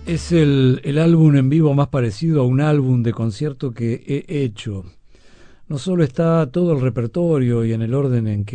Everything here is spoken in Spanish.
Es el álbum en vivo más parecido a un álbum de concierto que he hecho. No solo está todo el repertorio y en el orden en que